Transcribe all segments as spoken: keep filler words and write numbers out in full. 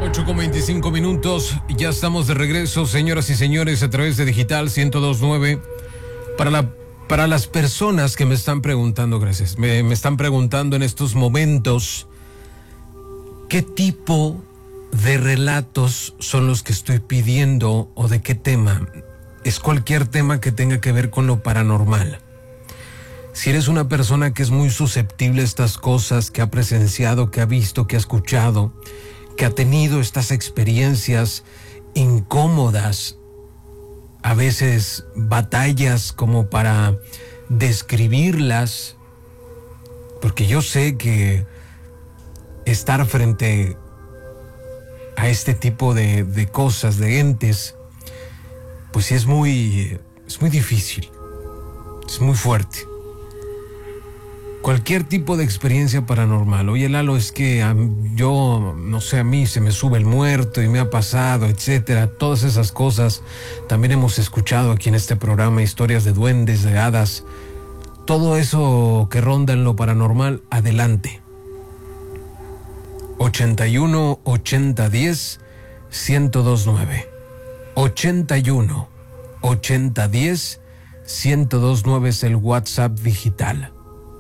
ocho con veinticinco minutos, ya estamos de regreso, señoras y señores, a través de Digital ciento dos punto nueve. Para la, para las personas que me están preguntando, gracias, me, me están preguntando en estos momentos, ¿qué tipo de relatos son los que estoy pidiendo o de qué tema? Es cualquier tema que tenga que ver con lo paranormal. Si eres una persona que es muy susceptible a estas cosas, que ha presenciado, que ha visto, que ha escuchado, que ha tenido estas experiencias incómodas, a veces batallas como para describirlas, porque yo sé que estar frente a este tipo de, de cosas, de entes, pues sí es muy, es muy difícil, es muy fuerte. Cualquier tipo de experiencia paranormal. Oye, Lalo, es que a, yo, no sé, a mí se me sube el muerto y me ha pasado, etcétera. Todas esas cosas. También hemos escuchado aquí en este programa historias de duendes, de hadas. Todo eso que ronda en lo paranormal, adelante. ochenta y uno, ochenta, diez, ciento dos punto nueve. ochenta y uno, ochenta, diez, ciento dos punto nueve es el WhatsApp digital.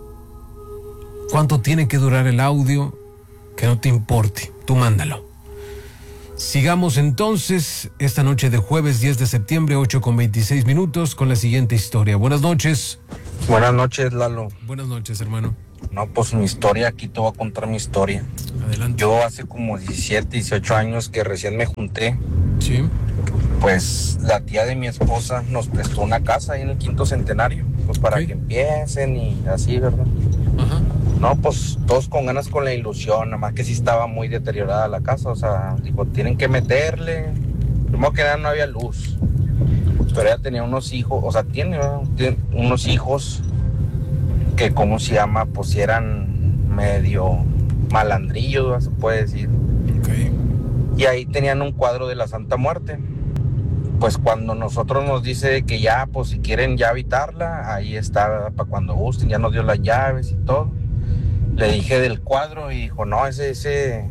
¿Cuánto tiene que durar el audio? Que no te importe, tú mándalo. Sigamos entonces esta noche de jueves diez de septiembre, ocho con veintiséis minutos, con la siguiente historia. Buenas noches. Buenas noches, Lalo. Buenas noches, hermano. No, pues mi historia, aquí te voy a contar mi historia. Adelante. Yo hace como diecisiete, dieciocho años que recién me junté. Sí. Pues la tía de mi esposa nos prestó una casa ahí en el Quinto Centenario, pues para Ok. que empiecen y así, ¿verdad? Ajá. No, pues todos con ganas, con la ilusión, nada más que sí estaba muy deteriorada la casa, o sea, dijo, tienen que meterle. Primero que nada no había luz, pero ella tenía unos hijos, o sea, tiene, ¿verdad? Tiene unos hijos que, ¿cómo se llama? Pues eran medio malandrillos, ¿verdad? Se puede decir. Ok. Y ahí tenían un cuadro de la Santa Muerte. Pues cuando nosotros nos dice que ya, pues si quieren ya habitarla, ahí está, ¿verdad? Para cuando gusten, ya nos dio las llaves y todo. Le dije del cuadro y dijo, no, ese, ese,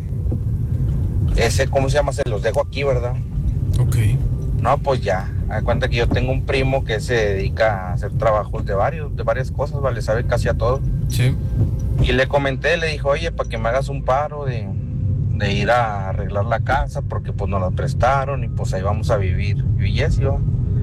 ese, ¿cómo se llama? Se los dejo aquí, ¿verdad? Ok. No, pues ya, haz cuenta que yo tengo un primo que se dedica a hacer trabajos de varios, de varias cosas, ¿vale? Sabe casi a todo. Sí. Y le comenté, le dijo, oye, para que me hagas un paro de, de ir a arreglar la casa, porque pues nos la prestaron y pues ahí vamos a vivir. Y así va.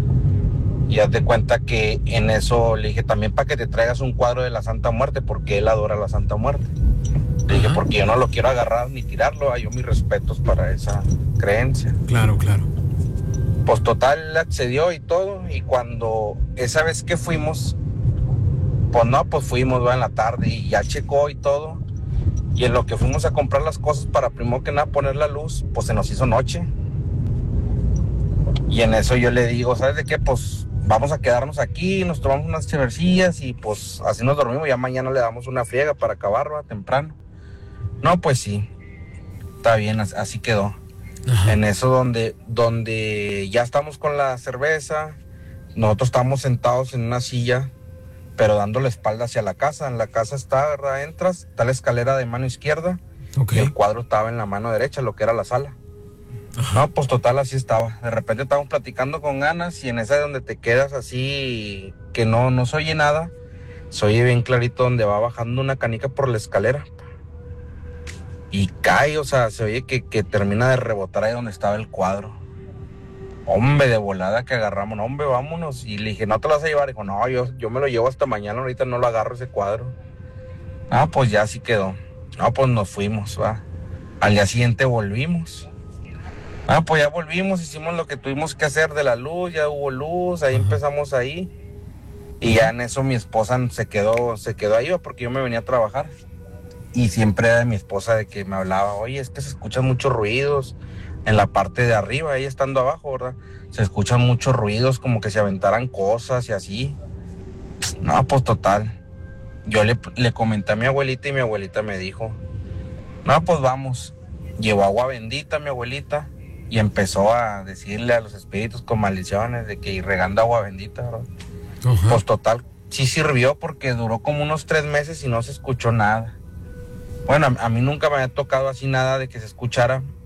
Y haz de cuenta que en eso le dije, también para que te traigas un cuadro de la Santa Muerte, porque él adora la Santa Muerte. Le dije, Ajá. porque yo no lo quiero agarrar ni tirarlo, hay yo mis respetos para esa creencia. Claro, claro. Pues total, él accedió y todo, y cuando esa vez que fuimos, pues no, pues fuimos, ¿va? En la tarde y ya checó y todo, y en lo que fuimos a comprar las cosas para primero que nada poner la luz, pues se nos hizo noche. Y en eso yo le digo, ¿sabes de qué? Pues vamos a quedarnos aquí, nos tomamos unas chevercillas y pues así nos dormimos, ya mañana le damos una friega para acabar, ¿va? Temprano. No, pues sí, está bien, así quedó. Ajá. En eso donde, donde ya estamos con la cerveza, nosotros estamos sentados en una silla, pero dando la espalda hacia la casa. En la casa está, ¿verdad? Entras, está la escalera de mano izquierda, Ok. y el cuadro estaba en la mano derecha, lo que era la sala. Ajá. No, pues total, así estaba. De repente estábamos platicando con ganas y en esa donde te quedas así, que no, no se oye nada, se oye bien clarito donde va bajando una canica por la escalera. Y cae, o sea, se oye que, que termina de rebotar ahí donde estaba el cuadro. Hombre, de volada que agarramos, no, hombre, vámonos. Y le dije, ¿no te lo vas a llevar? Dijo, no, yo, yo me lo llevo hasta mañana, ahorita no lo agarro ese cuadro. Ah, pues ya así quedó. No, pues nos fuimos, va. Al día siguiente volvimos. Ah, pues ya volvimos, hicimos lo que tuvimos que hacer de la luz, ya hubo luz, ahí Ajá. empezamos ahí. Y ya en eso mi esposa se quedó, se quedó ahí, porque yo me venía a trabajar. Y siempre era de mi esposa de que me hablaba, oye, es que se escuchan muchos ruidos en la parte de arriba, ella estando abajo, ¿verdad? Se escuchan muchos ruidos, como que se aventaran cosas y así. No, pues total. Yo le, le comenté a mi abuelita y mi abuelita me dijo, no, pues vamos. Llevó agua bendita mi abuelita y empezó a decirle a los espíritus con maldiciones de que ir regando agua bendita, ¿verdad? Ajá. Pues total, sí sirvió porque duró como unos tres meses y no se escuchó nada. Bueno, a, a mí nunca me había tocado así nada de que se escuchara,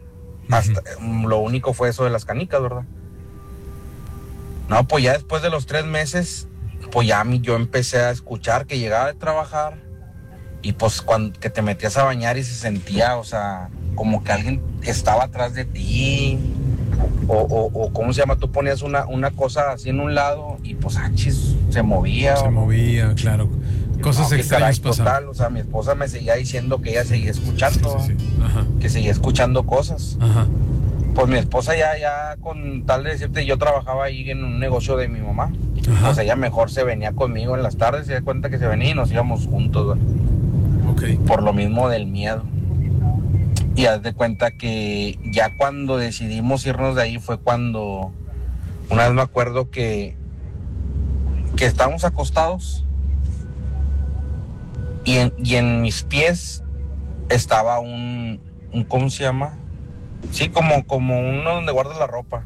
Hasta, uh-huh. Lo único fue eso de las canicas, ¿verdad? No, pues ya después de los tres meses, pues ya yo empecé a escuchar que llegaba de trabajar y pues cuando que te metías a bañar y se sentía, o sea, como que alguien estaba atrás de ti, o, o, o ¿cómo se llama? Tú ponías una, una cosa así en un lado y pues, ah, chis, se movía. Se o, movía, claro. Cosas no, extrañas pasaban. Total, o sea, mi esposa me seguía diciendo que ella seguía escuchando, sí, sí, sí. Ajá. que seguía escuchando cosas. Ajá. Pues mi esposa ya, ya con tal de decirte, yo trabajaba ahí en un negocio de mi mamá. Ajá. Pues ella mejor se venía conmigo en las tardes, se da cuenta que se venía y nos íbamos juntos, ¿verdad? Okay. Por lo mismo del miedo. Y haz de cuenta que ya cuando decidimos irnos de ahí fue cuando, una vez me acuerdo que, que estábamos acostados y en, y en mis pies estaba un, un, ¿cómo se llama? Sí, como, como uno donde guardas la ropa.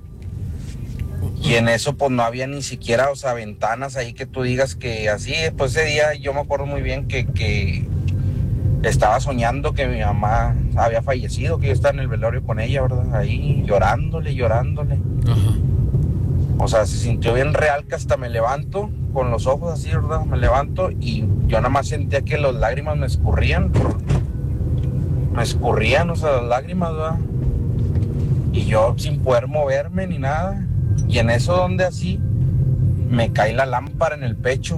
Y en eso pues no había ni siquiera, o sea, ventanas ahí que tú digas que así. Pues ese día yo me acuerdo muy bien que, que estaba soñando que mi mamá había fallecido, que yo estaba en el velorio con ella, ¿verdad? Ahí llorándole, llorándole. Ajá. O sea, se sintió bien real que hasta me levanto con los ojos así, ¿verdad? Me levanto y yo nada más sentía que las lágrimas me escurrían. Por... Me escurrían, o sea, las lágrimas, ¿verdad? Y yo sin poder moverme ni nada. Y en eso donde así me cae la lámpara en el pecho.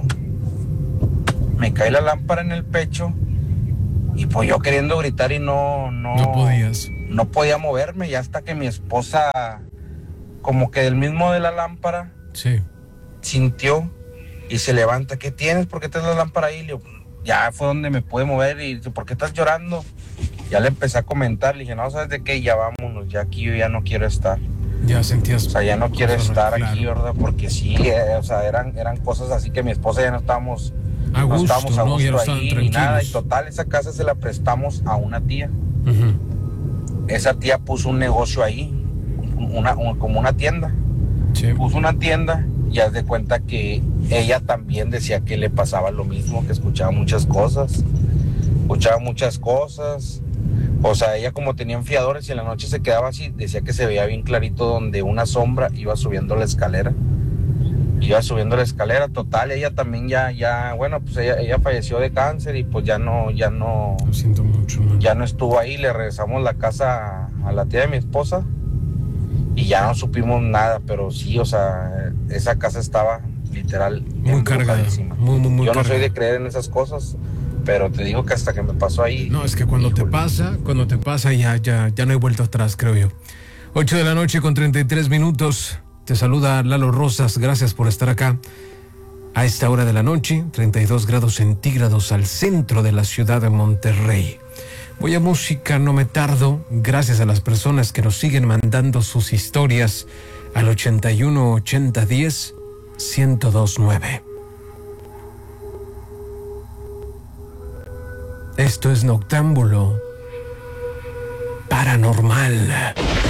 Me cae la lámpara en el pecho. Y pues yo queriendo gritar y no... No, no podías. No podía moverme. Y hasta que mi esposa, como que del mismo de la lámpara, sí, sintió y se levanta. ¿Qué tienes? ¿Por qué tienes la lámpara ahí? Le digo, ya fue donde me pude mover. Y dice, ¿por qué estás llorando? Ya le empecé a comentar, le dije, no, ¿sabes de qué? Ya vámonos, ya aquí yo ya no quiero estar. Ya sentías... O sea, ya no quiero estar claro. aquí, ¿verdad? Porque sí, eh, o sea, eran, eran cosas así que mi esposa ya no estábamos a gusto, no estábamos a ¿no? gusto Ya no ahí ni nada. Y total, esa casa se la prestamos a una tía. Uh-huh. Esa tía puso un negocio ahí, una, una, como una tienda. Sí. Puso una tienda y haz de cuenta que ella también decía que le pasaba lo mismo, que escuchaba muchas cosas. Escuchaba muchas cosas. O sea, ella como tenía enfriadores y en la noche se quedaba así, decía que se veía bien clarito donde una sombra iba subiendo la escalera. Iba subiendo la escalera, total, ella también ya, ya, bueno, pues ella, ella falleció de cáncer y pues ya no, ya no... Lo siento mucho, man. Ya no estuvo ahí, le regresamos la casa a, a la tía de mi esposa y ya no supimos nada, pero sí, o sea, esa casa estaba literal... Muy cargada, muy, muy, muy Yo no cargada. soy de creer en esas cosas, pero te digo que hasta que me pasó ahí... No, es que cuando híjole. te pasa, cuando te pasa ya, ya, ya no hay vuelta atrás, creo yo. ocho de la noche con treinta y tres minutos. Te saluda Lalo Rosas, gracias por estar acá. A esta hora de la noche, treinta y dos grados centígrados al centro de la ciudad de Monterrey. Voy a música, no me tardo. Gracias a las personas que nos siguen mandando sus historias al ochenta y uno ochenta diez ciento dos nueve. Esto es Noctámbulo Paranormal.